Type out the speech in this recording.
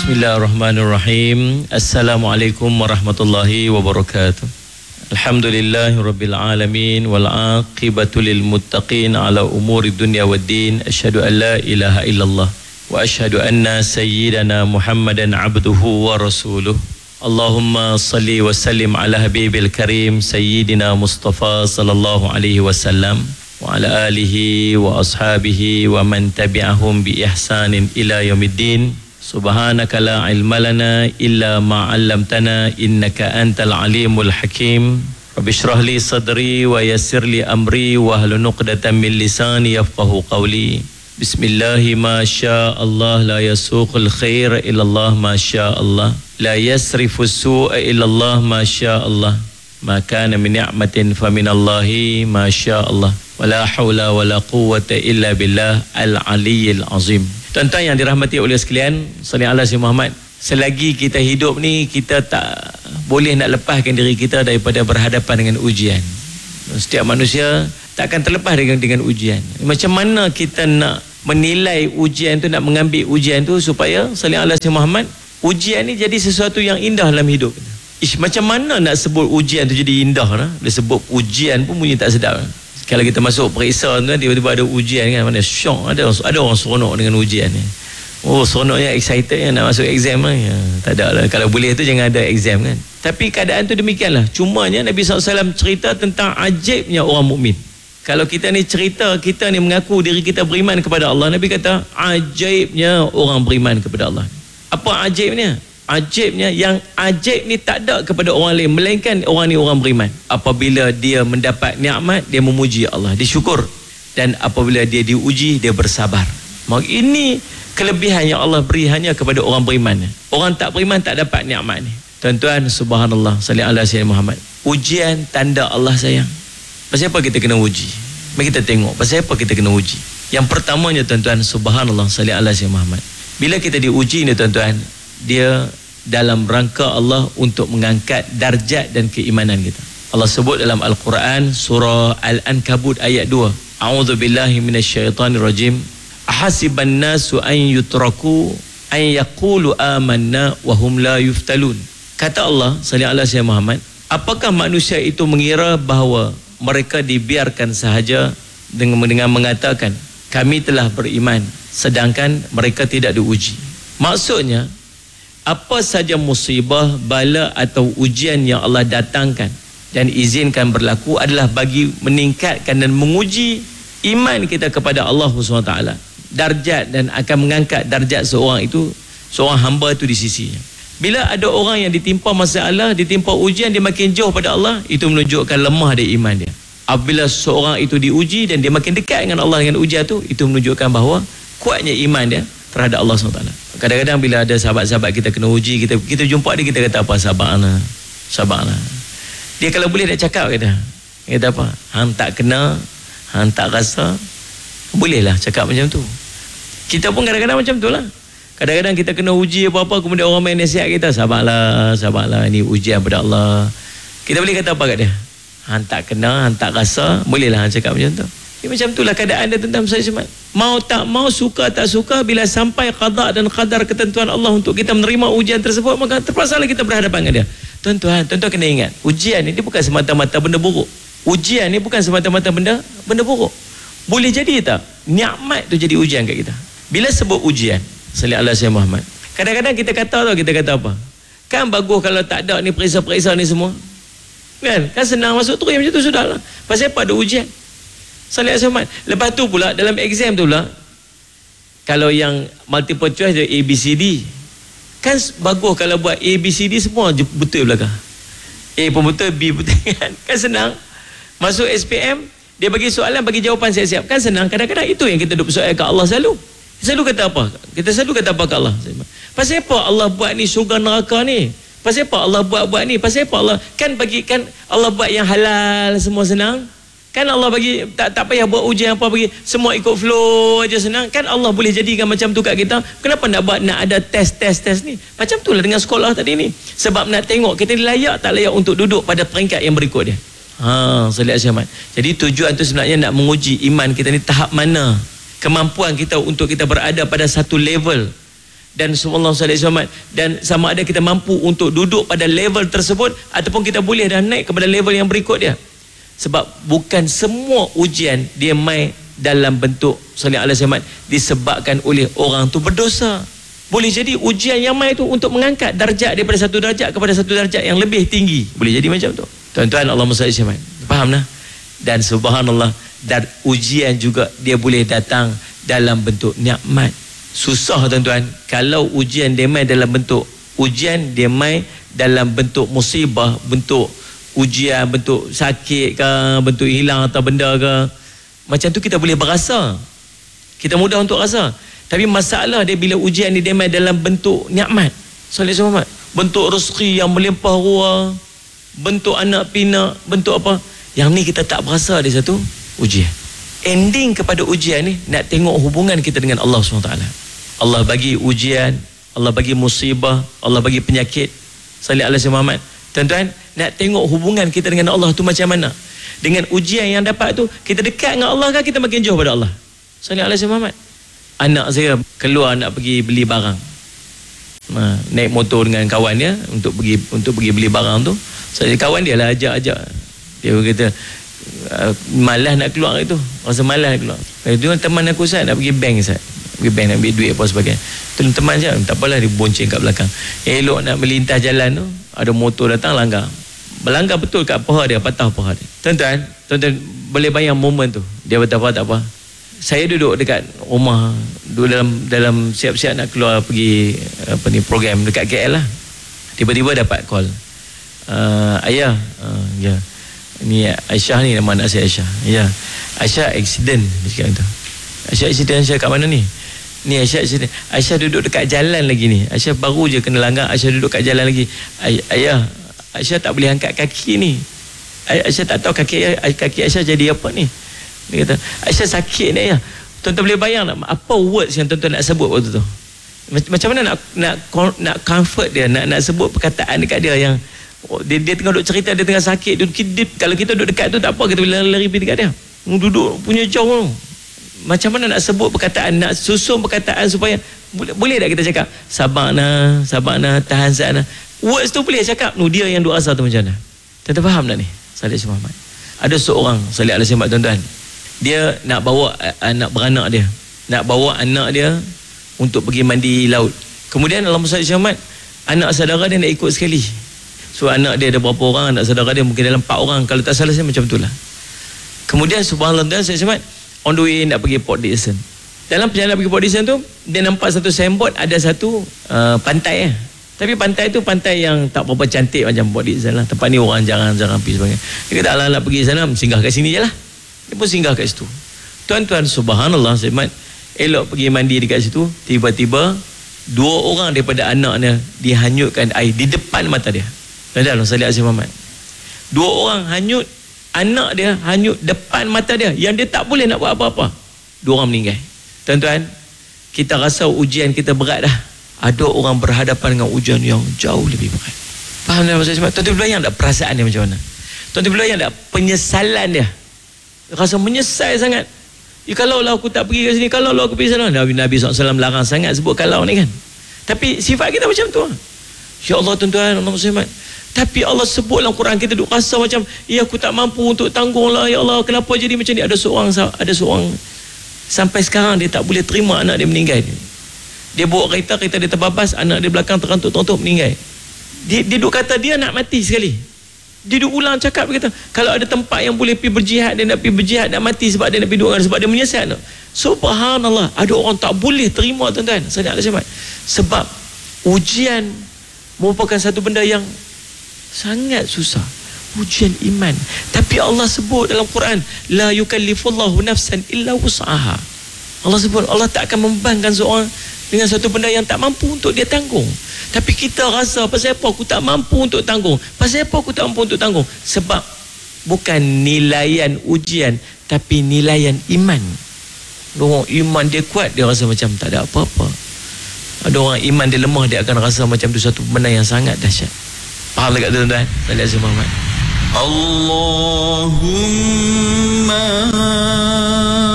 Bismillahirrahmanirrahim. Assalamualaikum warahmatullahi wabarakatuh. Alhamdulillahirabbil alamin wal aqibatu lil muttaqin ala umuri dunya waddin. Asyhadu an la ilaha illallah wa asyhadu anna sayyidana Muhammadan abduhu wa rasuluh. Allahumma salli wa sallim ala habibil karim sayyidina Mustafa sallallahu alaihi wasallam wa ala alihi wa ashabihi wa man tabi'ahum bi ihsanin ila yaumiddin. Subhanaka la ilma lana illa ma 'allamtana innaka antal alimul hakim. Rabbi shrah li sadri wa yassir li amri wa hlul 'uqdatam min lisani yafqahu qawli. Bismillahi ma syaa Allah la yasuqul khair illa Allah ma syaa Allah. La yasrifu su'a illa Allah ma syaa Allah. Ma kana min ni'matin fa min Allahi ma syaa Allah. Wala haula wala quwwata illa billah al-aliyyil azim. Tuan-tuan yang dirahmati oleh sekalian, sallallahu alaihi Muhammad. Selagi kita hidup ni, kita tak boleh nak lepaskan diri kita daripada berhadapan dengan ujian. Setiap manusia tak akan terlepas dengan ujian. Macam mana kita nak menilai ujian tu, nak mengambil ujian tu supaya sallallahu alaihi Muhammad, ujian ni jadi sesuatu yang indah dalam hidup. Macam mana nak sebut ujian tu jadi indah lah? Bila sebut ujian pun bunyi tak sedap. Kalau kita masuk periksa tu kan, tiba-tiba ada ujian kan, mana syok, ada orang seronok dengan ujian ni. Oh, seronoknya, excited kan nak masuk exam lah. Ya, tak ada lah. Kalau boleh tu jangan ada exam kan. Tapi keadaan tu demikianlah. Cumanya Nabi SAW cerita tentang ajaibnya orang mukmin. Kalau kita ni cerita, kita ni mengaku diri kita beriman kepada Allah, Nabi kata ajaibnya orang beriman kepada Allah. Apa ajaibnya? Ajaibnya, yang ajaib ni tak ada kepada orang lain melainkan orang ni orang beriman. Apabila dia mendapat nikmat, dia memuji Allah, dia syukur. Dan apabila dia diuji, dia bersabar. Maka ini kelebihan yang Allah beri hanya kepada orang beriman. Orang tak beriman tak dapat nikmat ni. Tuan-tuan, subhanallah, sallallahu alaihi Muhammad. Ujian tanda Allah sayang. Pasal apa kita kena uji? Mari kita tengok pasal apa kita kena uji. Yang pertamanya tuan-tuan, subhanallah, sallallahu alaihi Muhammad. Bila kita diuji ni tuan-tuan, dia dalam rangka Allah untuk mengangkat darjat dan keimanan kita. Allah sebut dalam Al-Quran surah Al-Ankabut ayat 2. A'udzubillahi minasyaitonirrajim. Ahasiban nasu an yutraku an yaqulu amanna wa hum la yuftalun. Kata Allah sallallahu alaihi Muhammad, apakah manusia itu mengira bahawa mereka dibiarkan sahaja dengan mengatakan kami telah beriman sedangkan mereka tidak diuji. Maksudnya, apa saja musibah, bala atau ujian yang Allah datangkan dan izinkan berlaku adalah bagi meningkatkan dan menguji iman kita kepada Allah SWT, darjat, dan akan mengangkat darjat seorang hamba itu di sisinya. Bila ada orang yang ditimpa masalah, ditimpa ujian, dia makin jauh pada Allah, itu menunjukkan lemah dia iman dia. Apabila seorang itu diuji dan dia makin dekat dengan Allah dengan ujian itu menunjukkan bahawa kuatnya iman dia terhadap Allah SWT. Kadang-kadang bila ada sahabat-sahabat kita kena uji, kita jumpa dia, kita kata apa? Sabarlah. Dia kalau boleh nak cakap kata apa? Hang tak kena, hang tak rasa. Bolehlah cakap macam tu. Kita pun kadang-kadang macam tu lah. Kadang-kadang kita kena uji apa-apa, kemudian orang main nasihat kita, sabarlah, ini ujian pada Allah. Kita boleh kata apa kat dia? Hang tak kena, hang tak rasa. Bolehlah hang cakap macam tu. Macam itulah keadaan dia tentang Musa Ismail. Mau tak mau, suka tak suka, bila sampai qada dan qadar ketentuan Allah untuk kita menerima ujian tersebut, maka terpaksalah kita berhadapan dengan dia. Tuan-tuan kena ingat, ujian ni bukan semata-mata benda buruk. Ujian ni bukan semata-mata benda buruk. Boleh jadi tak nikmat tu jadi ujian kat kita. Bila sebut ujian, sallallahu alaihi Muhammad, kadang-kadang kita kata apa? Kan bagus kalau tak ada ni periksa-periksa ni semua. Kan senang masuk terus macam tu sudahlah. Pasal apa ada ujian? Sallallahu alaihi Muhammad. Lepas tu pula dalam exam tu pula, kalau yang multiple choice dia ABCD, kan bagus kalau buat ABCD semua betul belakang. A pun betul, B betul kan senang. Masuk SPM, dia bagi soalan, bagi jawapan siap-siap, kan senang. Kadang-kadang itu yang kita duk persoalan kat Allah selalu. Selalu kata apa? Kita selalu kata apa kat Allah? Pasal apa Allah buat ni syurga neraka ni? Pasal apa Allah buat ni? Pasal apa Allah kan Allah buat yang halal semua senang? Kan Allah bagi tak payah buat ujian apa, bagi semua ikut flow aja senang. Kan Allah boleh jadikan macam tu kat kita. Kenapa nak ada test ni? Macam itulah dengan sekolah tadi ni. Sebab nak tengok kita layak tak layak untuk duduk pada peringkat yang berikut dia. Sallallahu. Jadi tujuan tu sebenarnya nak menguji iman kita ni tahap mana, kemampuan kita untuk kita berada pada satu level dan sallallahu alaihi wasallam, dan sama ada kita mampu untuk duduk pada level tersebut ataupun kita boleh dah naik kepada level yang berikut dia. Sebab bukan semua ujian dia mai dalam bentuk sallallahu alaihi wasallam disebabkan oleh orang tu berdosa. Boleh jadi ujian yang mai tu untuk mengangkat darjat daripada satu darjat kepada satu darjat yang lebih tinggi. Boleh jadi macam tu. Tuan-tuan, Allahumma salli alaihi wasallam. Faham dah? Dan subhanallah, dan ujian juga dia boleh datang dalam bentuk nikmat. Susah tuan-tuan kalau ujian dia mai dalam bentuk ujian, dia mai dalam bentuk musibah, bentuk ujian, bentuk sakit ke, bentuk hilang atau benda ke. Macam tu kita boleh berasa, kita mudah untuk rasa. Tapi masalah dia bila ujian ni dia mai dalam bentuk nikmat, Sallallahu alaihi wasallam, bentuk rezeki yang melimpah ruah, bentuk anak pinak, bentuk apa, yang ni kita tak berasa dia satu ujian. Ending kepada ujian ni nak tengok hubungan kita dengan Allah SWT. Allah bagi ujian, Allah bagi musibah, Allah bagi penyakit. Sallallahu alaihi wasallam. Tuan-tuan, nak tengok hubungan kita dengan Allah tu macam mana. Dengan ujian yang dapat tu, kita dekat dengan Allah kan kita makin jauh pada Allah. Sallallahu alaihi wasallam. Anak saya keluar nak pergi beli barang, naik motor dengan kawan dia untuk pergi beli barang tu. Saya kawan dia lah ajak. Dia kata malas nak keluar itu, rasa malas nak keluar. Itu teman aku Ustaz nak pergi bank Ustaz, pergi bank nak ambil duit apa sebagainya. Teman je, tak apalah, dia bonceng kat belakang. Elok nak melintas jalan tu, ada motor datang langgar. Berlanggar betul kat paha dia, patah paha dia. Tuan-tuan boleh bayang momen tu. Dia beritahu tak apa. Saya duduk dekat rumah, duduk dalam siap-siap nak keluar pergi program dekat KL lah. Tiba-tiba dapat call. Ayah, ya. Ni Aisyah ni, nama anak saya Aisyah. Ya. Aisyah accident, dia cakap tu. Aisyah accident, Aisyah kat mana ni? Ni Aisyah accident. Aisyah duduk dekat jalan lagi ni. Aisyah baru je kena langgar, Aisyah duduk kat jalan lagi. Ayah, Aisyah tak boleh angkat kaki ni. Aisyah tak tahu kaki Aisyah jadi apa ni. Dia kata, Aisyah sakit ni ayah. Tuan-tuan boleh bayang tak apa words yang tuan-tuan nak sebut waktu tu? Macam mana nak comfort dia, nak sebut perkataan dekat dia yang dia tengah duduk cerita, dia tengah sakit. Kalau kita duduk dekat tu tak apa, kita boleh lari pergi dekat dia. Duduk punya jauh. Macam mana nak sebut perkataan, nak susun perkataan supaya boleh tak kita cakap sabar nah, tahan saat nah. Words tu boleh cakap. Dia yang duk rasa tu macam mana? Tuan-tuan faham tak ni? Sallallahu Muhammad. Ada seorang sallallahu alaihi wasallam tuan-tuan. Dia nak bawa anak beranak dia, nak bawa anak dia untuk pergi mandi laut. Kemudian dalam sallallahu alaihi wasallam, anak saudara dia nak ikut sekali. So anak dia ada berapa orang, anak saudara dia mungkin dalam 4 orang, kalau tak salah saya macam itulah. Kemudian subhanallah sallallahu alaihi wasallam on the way nak pergi Port Dickson. Dalam perjalanan pergi Port Dickson tu, dia nampak satu signboard, ada satu pantai. Tapi pantai tu pantai yang tak berapa cantik macam Port Dickson lah. Tempat ni orang jarang-jarang pergi sebagainya. Dia kata alah nak pergi sana, singgah kat sini je lah. Dia pun singgah kat situ. Tuan-tuan, subhanallah, elok pergi mandi dekat situ, tiba-tiba 2 orang daripada anaknya dihanyutkan air di depan mata dia. Tuan-tuan, sallallahu alaihi wasallam. 2 orang hanyut, anak dia hanyut depan mata dia, yang dia tak boleh nak buat apa-apa. 2 orang meninggal. Tuan-tuan, kita rasa ujian kita berat dah. Ada orang berhadapan dengan ujian yang jauh lebih berat. Faham tak maksud saya? Tuan-tuan bayang tak perasaan dia macam mana? Tuan-tuan bayang tak penyesalan dia? Rasa menyesal sangat. Kalau lah aku tak pergi ke sini, kalau lah aku pergi sana. Nabi SAW larang sangat sebut kalau ni kan. Tapi sifat kita macam tu. Ya Allah tuan-tuan, Allah SWT. Tapi Allah sebut dalam Quran, kita duk rasa macam, ya aku tak mampu untuk tanggung lah. Ya Allah, kenapa jadi macam ni? Ada seorang sampai sekarang dia tak boleh terima anak dia meninggal. Dia bawa kereta dia terbabas, anak dia belakang terantuk meninggal. Dia duk kata dia nak mati sekali. Dia duk ulang cakap, dia kata kalau ada tempat yang boleh pergi berjihad, dia nak pergi berjihad, nak mati sebab dia nak pergi doa, sebab dia menyesal. Subhanallah, ada orang tak boleh terima tuan-tuan. Sebab ujian merupakan satu benda yang sangat susah, ujian iman. Tapi Allah sebut dalam Quran, la yukallifullahu nafsan illa wus'aha. Allah sebut, Allah tak akan membebankan seorang dengan satu benda yang tak mampu untuk dia tanggung. Tapi kita rasa, pasal apa aku tak mampu untuk tanggung? Pasal apa aku tak mampu untuk tanggung? Sebab bukan nilaian ujian, tapi nilaian iman. Orang iman dia kuat, dia rasa macam tak ada apa-apa. Ada orang iman dia lemah, dia akan rasa macam tu satu benda yang sangat dahsyat. Faham tak tuan-tuan? Sallallahu alaihi wasallam. Allahumma